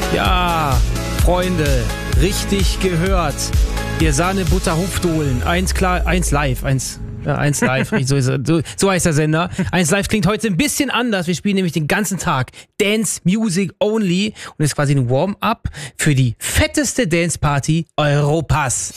Ja, Freunde, richtig gehört. Ihr Sahne-Butter-Hupfdohlen. Eins live. So heißt der Sender. 1 Live klingt heute ein bisschen anders. Wir spielen nämlich den ganzen Tag Dance Music Only und ist quasi ein Warm-up für die fetteste Dance-Party Europas.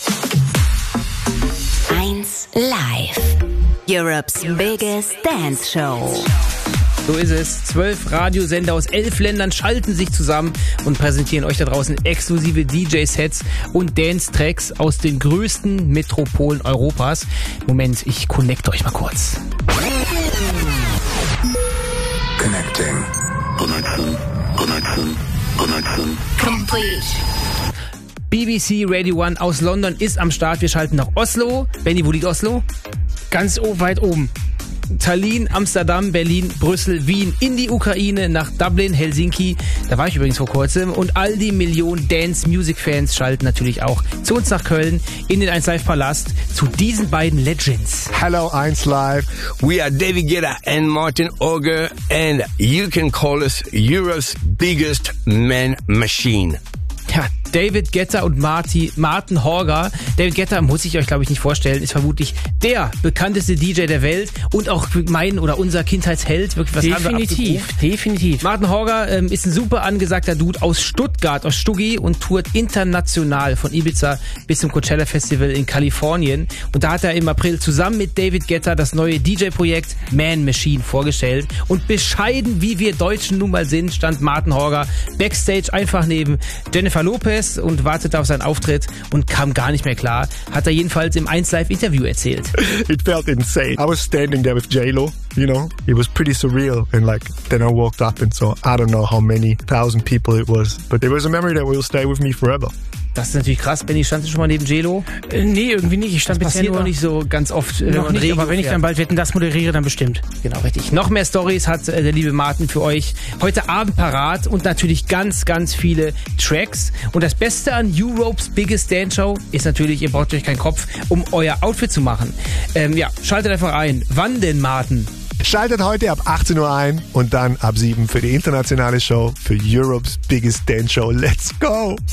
1 Live. Europe's biggest dance show. So ist es. 12 Radiosender aus 11 Ländern schalten sich zusammen und präsentieren euch da draußen exklusive DJ-Sets und Dance-Tracks aus den größten Metropolen Europas. Moment, ich connecte euch mal kurz. Connecting. Connection. Complete. BBC Radio 1 aus London ist am Start. Wir schalten nach Oslo. Benni, wo liegt Oslo? Ganz weit oben. Tallinn, Amsterdam, Berlin, Brüssel, Wien, in die Ukraine, nach Dublin, Helsinki, da war ich übrigens vor kurzem, und all die Millionen Dance-Music-Fans schalten natürlich auch zu uns nach Köln in den 1 Live Palast zu diesen beiden Legends. Hello 1 Live. We are David Guetta and Martin Auger, and you can call us Europe's biggest man machine. Ja, David Guetta und Martin Horger. David Guetta, muss ich euch glaube ich nicht vorstellen, ist vermutlich der bekannteste DJ der Welt und auch mein oder unser Kindheitsheld. Wirklich, was Definitiv. Martin Horger ist ein super angesagter Dude aus Stuttgart, aus Stuggi, und tourt international von Ibiza bis zum Coachella Festival in Kalifornien. Und da hat er im April zusammen mit David Guetta das neue DJ-Projekt Man Machine vorgestellt. Und bescheiden wie wir Deutschen nun mal sind, stand Martin Horger backstage einfach neben Jennifer Lopez und wartete auf seinen Auftritt und kam gar nicht mehr klar. Hat er jedenfalls im 1 Live Interview erzählt. It felt insane. I was standing there with J-Lo, you know. It was pretty surreal. And then I walked up and saw, I don't know how many thousand people it was. But it was a memory that will stay with me forever. Das ist natürlich krass. Benni, standst du schon mal neben J-Lo? Nee, irgendwie nicht. Ich stand das bisher passiert nur noch nicht so ganz oft. Noch nicht, aber wenn ich dann bald Wetten, das moderiere, dann bestimmt. Genau, richtig. Noch mehr Stories hat der liebe Martin für euch heute Abend parat und natürlich ganz, ganz viele Tracks. Und das Beste an Europe's Biggest Dance Show ist natürlich, ihr braucht euch keinen Kopf, um euer Outfit zu machen. Schaltet einfach ein. Wann denn, Martin? Schaltet heute ab 18 Uhr ein und dann ab 7 für die internationale Show für Europe's Biggest Dance Show. Let's go!